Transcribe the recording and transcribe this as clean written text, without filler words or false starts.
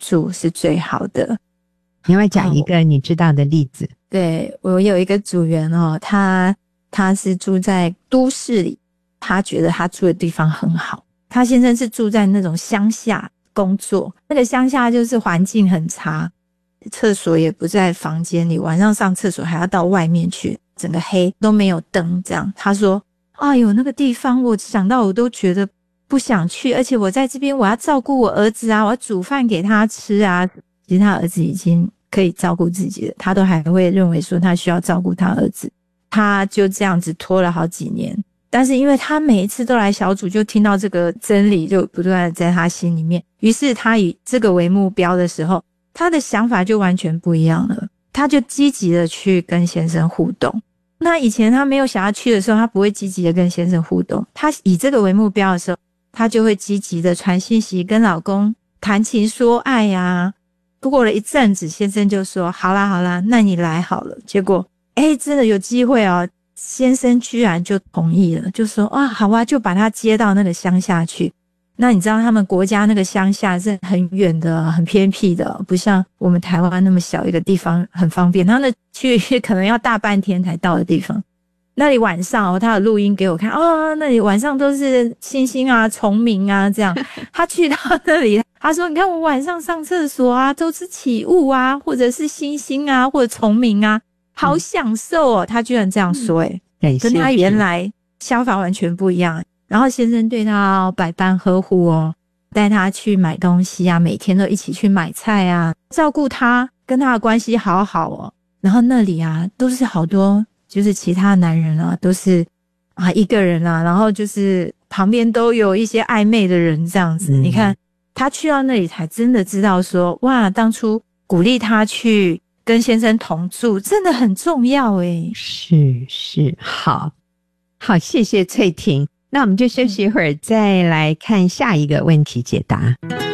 住是最好的。 你要不要讲一个你知道的例子？ 对，我有一个组员他是住在都市里，他觉得他住的地方很好。他先生是住在那种乡下工作，那个乡下就是环境很差，厕所也不在房间里，晚上上厕所还要到外面去，整个黑都没有灯这样。他说哎呦，那个地方我想到我都觉得不想去，而且我在这边我要照顾我儿子啊，我要煮饭给他吃啊。其实他儿子已经可以照顾自己了，他都还会认为说他需要照顾他儿子。他就这样子拖了好几年，但是因为他每一次都来小组，就听到这个真理就不断的在他心里面，于是他以这个为目标的时候，他的想法就完全不一样了。他就积极的去跟先生互动。那以前他没有想要去的时候，他不会积极的跟先生互动。他以这个为目标的时候，他就会积极的传讯息，跟老公谈情说爱啊。过了一阵子，先生就说好啦好啦，那你来好了。结果真的有机会哦，先生居然就同意了，就说啊好啊，就把他接到那个乡下去。那你知道他们国家那个乡下是很远的，很偏僻的，不像我们台湾那么小一个地方很方便，他那去可能要大半天才到的地方。那里晚上他有录音给我看那里晚上都是星星啊虫鸣啊这样。他去到那里，他说你看我晚上上厕所啊都是起雾啊，或者是星星啊，或者虫鸣啊，好享受哦。他居然这样说跟他原来想法完全不一样。然后先生对他百般呵护哦，带他去买东西啊，每天都一起去买菜啊，照顾他，跟他的关系好好哦。然后那里啊都是好多就是其他男人啊，都是一个人啊，然后就是旁边都有一些暧昧的人这样子。你看他去到那里才真的知道说哇，当初鼓励他去跟先生同住真的很重要是，好，谢谢翠婷。那我们就休息一会儿，再来看下一个问题解答。